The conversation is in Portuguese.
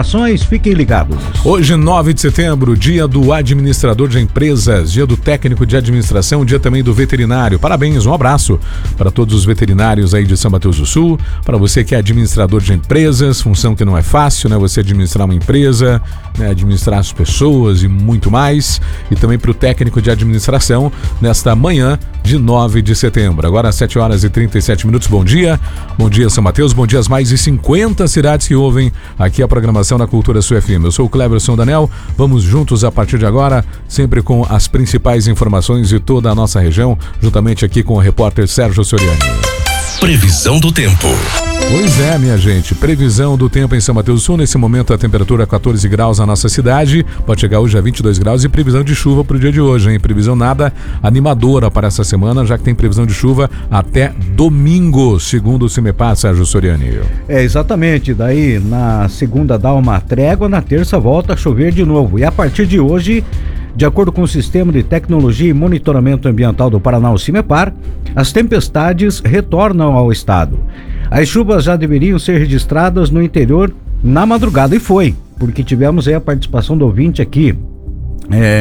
informações, fiquem ligados. Hoje, 9 de setembro, dia do administrador de empresas, dia do técnico de administração, dia também do veterinário. Parabéns, um abraço para todos os veterinários aí de São Mateus do Sul, para você que é administrador de empresas, função que não é fácil, né? Você administrar uma empresa, né? Administrar as pessoas e muito mais. E também para o técnico de administração, nesta manhã de 9 de setembro. Agora às 7 horas e 37 minutos. Bom dia São Mateus, bom dia às mais de 50 cidades que ouvem aqui a programação da Cultura Sul FM. Eu sou o Cleverson Danel, vamos juntos a partir de agora, sempre com as principais informações de toda a nossa região, juntamente aqui com o repórter Sérgio Soriani. Previsão do tempo. Pois é, minha gente, previsão do tempo em São Mateus do Sul. Nesse momento a temperatura é 14 graus na nossa cidade, pode chegar hoje a 22 graus e previsão de chuva para o dia de hoje, hein? Previsão nada animadora para essa semana, já que tem previsão de chuva até domingo, segundo o CIMEPAR, Sérgio Soriani. Exatamente, daí na segunda dá uma trégua, na terça volta a chover de novo. E a partir de hoje, de acordo com o Sistema de Tecnologia e Monitoramento Ambiental do Paraná, o CIMEPAR, as tempestades retornam ao estado. As chuvas já deveriam ser registradas no interior na madrugada, e foi, porque tivemos aí a participação do ouvinte aqui,